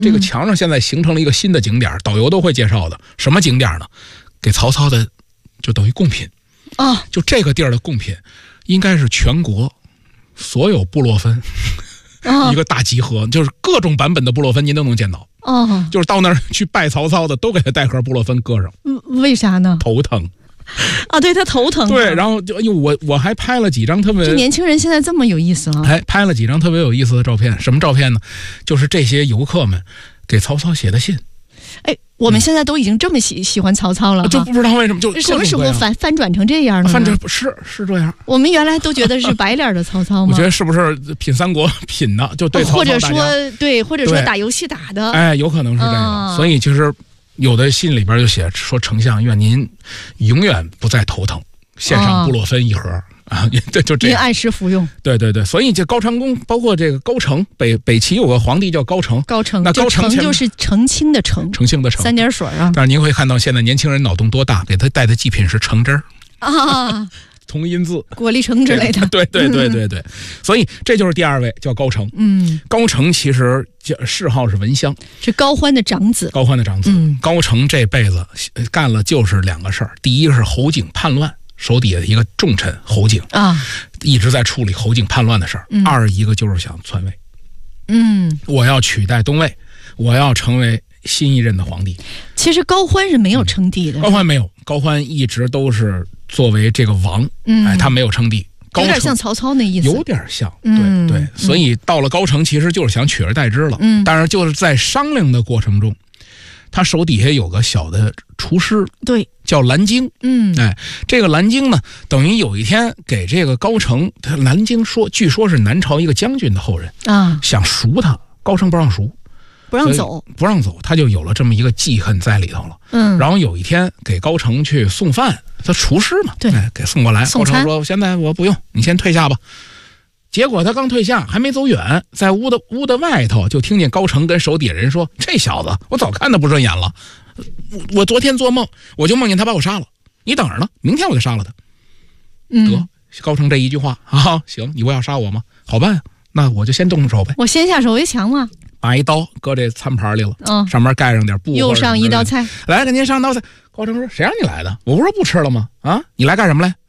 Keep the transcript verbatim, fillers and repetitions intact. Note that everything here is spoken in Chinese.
这个墙上现在形成了一个新的景点，导游都会介绍的。什么景点呢？给曹操的就等于贡品啊， 就这个地儿的贡品应该是全国所有布洛芬、啊、一个大集合，就是各种版本的布洛芬您都能见到。 哦， 就是到那儿去拜曹操的都给他带盒布洛芬搁上。 为啥呢？ 头疼啊，对他头疼。 对，然后就哎呦，我我还拍了几张特别， 这年轻人现在这么有意思了， 还拍了几张特别有意思的照片。什么照片呢？就是这些游客们给曹操写的信。 哎，我们现在都已经这么喜、嗯、喜欢曹操了， 就不知道为什么就什么时候翻翻转成这样呢？ 翻转是是这样。 我们原来都觉得是白脸的曹操吗？ 我觉得是不是品三国品的，就对曹操或者说对，或者说打游戏打的， 哎，有可能是这个。嗯、所以其实有的信里边就写说，丞相愿您永远不再头疼，献上布洛芬一盒。哦啊，对，就这样。 您按时服用。 对对对，所以这高长恭，包括这个高澄，北北齐有个皇帝叫高澄， 高澄， 那高澄就是澄清的澄， 澄清的澄， 三点水啊。 但是您会看到现在年轻人脑洞多大，给他带的祭品是橙汁儿啊， 同音字， 果粒橙之类的。 对对对对对，嗯、所以这就是第二位叫高澄。 嗯， 高澄其实谥号是文襄， 是高欢的长子。 高欢的长子。嗯、高澄这辈子干了就是两个事儿，第一个是侯景叛乱。手底下的一个重臣侯景啊， 一直在处理侯景叛乱的事儿。嗯、二一个就是想篡位， 嗯， 我要取代东魏，我要成为新一任的皇帝。 其实高欢是没有称帝的， 嗯、高欢没有，高欢一直都是作为这个王， 嗯， 哎，他没有称帝。 有点像曹操那意思， 有点像，对、 嗯、 对。所以到了高澄，其实就是想取而代之了。 嗯， 但是就是在商量的过程中。他手底下有个小的厨师， 对， 叫蓝鲸。 嗯， 哎，这个蓝鲸呢，等于有一天给这个高澄，他蓝鲸说，据说是南朝一个将军的后人啊， 想赎他，高澄不让赎， 不让走， 不让走，他就有了这么一个记恨在里头了。 嗯， 然后有一天给高澄去送饭，他厨师嘛， 对， 哎，给送过来。高澄说：“现在我不用，你先退下吧。”结果他刚退下，还没走远，在屋的屋的外头就听见高澄跟手底下人说：“这小子，我早看他不顺眼了。我我昨天做梦，我就梦见他把我杀了。你等着呢，明天我就杀了他。” 嗯， 得，高澄这一句话啊，行，你不要杀我吗？好办，那我就先动手呗。 我先下手为强嘛。 把一刀搁这餐盘里了， 嗯， 上面盖上点布， 又上一道菜， 来给您上道菜。高澄说：“谁让你来的？我不是说不吃了吗？啊，你来干什么来？”